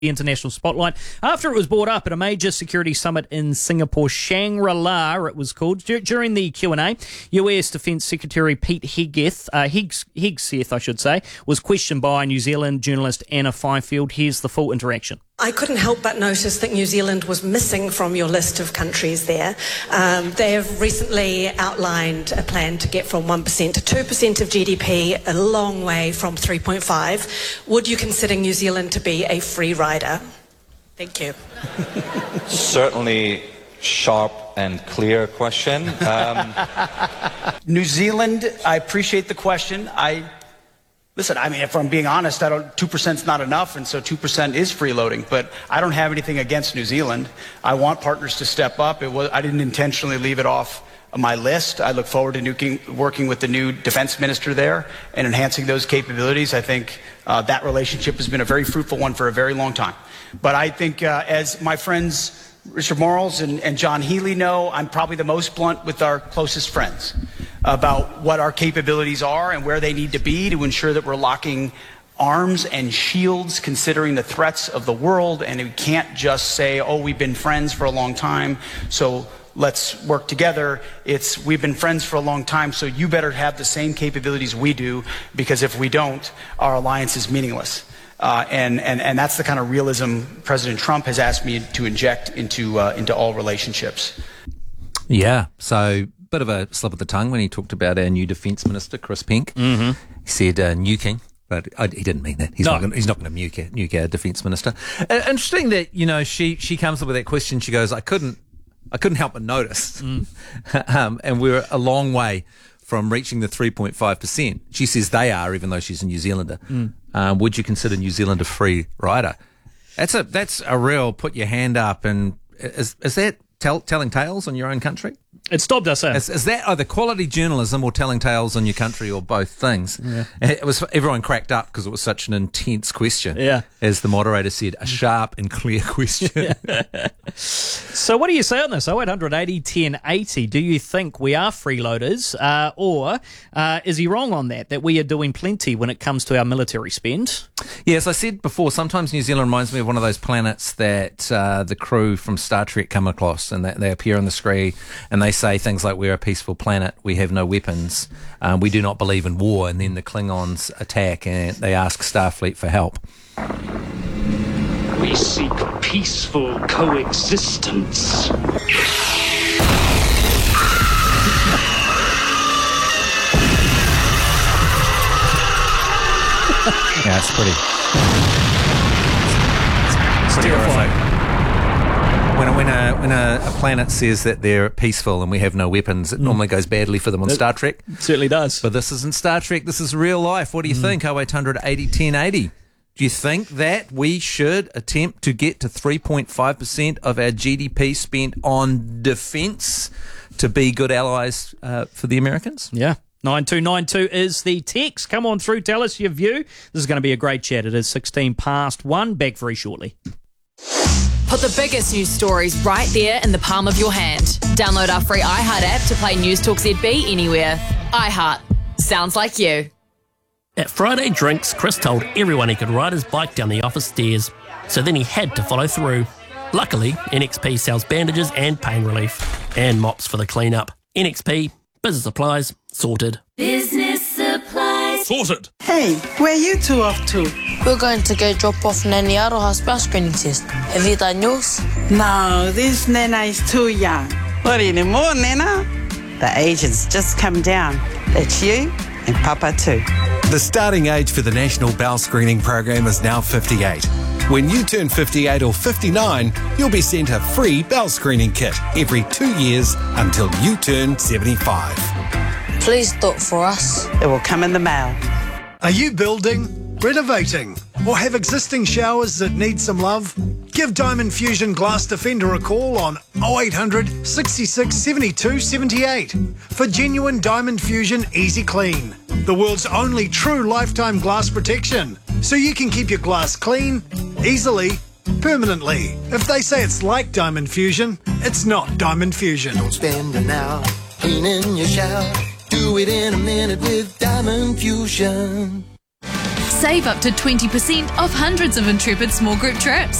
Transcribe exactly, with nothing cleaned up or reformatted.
the international spotlight after it was brought up at a major security summit in Singapore, Shangri-La, it was called. Dur- during the Q and A, U S Defence Secretary Pete Hegseth, uh, Higgs, Hegseth, I should say, was questioned by New Zealand journalist Anna Fifield. Here's the full interaction. I couldn't help but notice that New Zealand was missing from your list of countries there. Um, they have recently outlined a plan to get from one percent to two percent of G D P, a long way from three point five. Would you consider New Zealand to be a free rider? Thank you. Certainly sharp and clear question. Um, New Zealand, I appreciate the question. I Listen, I mean, if I'm being honest, I don't, two percent is not enough, and so two percent is freeloading. But I don't have anything against New Zealand. I want partners to step up. It was, I didn't intentionally leave it off my list. I look forward to nuking, working with the new defense minister there and enhancing those capabilities. I think uh, that relationship has been a very fruitful one for a very long time. But I think, uh, as my friends Richard Morals and, and John Healy know, I'm probably the most blunt with our closest friends about what our capabilities are and where they need to be to ensure that we're locking arms and shields considering the threats of the world. And we can't just say, oh, we've been friends for a long time, so let's work together. It's, we've been friends for a long time, so you better have the same capabilities we do, because if we don't, our alliance is meaningless. Uh, and, and, and that's the kind of realism President Trump has asked me to inject into, uh, into all relationships. Yeah, so bit of a slip of the tongue when he talked about our new Defence Minister, Chris Pink. Mm-hmm. He said uh, nuking, but I, he didn't mean that. He's no. not gonna, he's not going to nuke, nuke our Defence Minister. Uh, interesting that, you know, she, she comes up with that question. She goes, I couldn't, I couldn't help but notice. Mm. um, and we're a long way from reaching the three point five percent. She says they are, even though she's a New Zealander. Mm. Um, would you consider New Zealand a free rider? That's a that's a real put your hand up. And is is that tell, telling tales on your own country? It stopped us in. Is, is that either quality journalism or telling tales on your country, or both things? Yeah. It was everyone cracked up because it was such an intense question. Yeah, as the moderator said, a sharp and clear question. So what do you say on this? oh eight hundred eighty ten eighty. Do you think we are freeloaders, uh, or uh, is he wrong on that, that we are doing plenty when it comes to our military spend? Yes, I said before, sometimes New Zealand reminds me of one of those planets that uh, the crew from Star Trek come across, and that they appear on the screen and they say things like, we're a peaceful planet, we have no weapons, um, we do not believe in war, and then the Klingons attack and they ask Starfleet for help. We seek peaceful coexistence. Yeah, it's pretty. It's terrifying. When a, when, a, when a, a planet says that they're peaceful and we have no weapons, it mm. normally goes badly for them on it Star Trek. It certainly does. But this isn't Star Trek, this is real life. What do you mm. think? oh eight hundred eighty ten eighty. Do you think that we should attempt to get to three point five percent of our G D P spent on defence to be good allies uh, for the Americans? Yeah. nine two nine two is the text. Come on through, tell us your view. This is going to be a great chat. It is sixteen past one. Back very shortly. Put the biggest news stories right there in the palm of your hand. Download our free iHeart app to play News Talk Z B anywhere. iHeart. Sounds like you. At Friday Drinks, Chris told everyone he could ride his bike down the office stairs, so then he had to follow through. Luckily, N X P sells bandages and pain relief, and mops for the clean-up. N X P, business supplies, sorted. Business supplies. Sorted. Hey, where are you two off to? We're going to go drop off Nanny Aroha's bell screening test. Have you done yours? No, this Nana is too young. What anymore, Nana? The age has just come down. That's you and Papa too. The starting age for the National Bowel Screening Program is now fifty-eight. When you turn fifty-eight or fifty-nine, you'll be sent a free bowel screening kit every two years until you turn seventy-five. Please do it for us. It will come in the mail. Are you building, renovating, or have existing showers that need some love? Give Diamond Fusion Glass Defender a call on oh eight hundred sixty-six seventy-two seventy-eight for genuine Diamond Fusion Easy Clean, the world's only true lifetime glass protection, so you can keep your glass clean, easily, permanently. If they say it's like Diamond Fusion, it's not Diamond Fusion. Don't spend an hour cleaning your shower. Do it in a minute with Diamond Fusion. Save up to twenty percent off hundreds of Intrepid small group trips.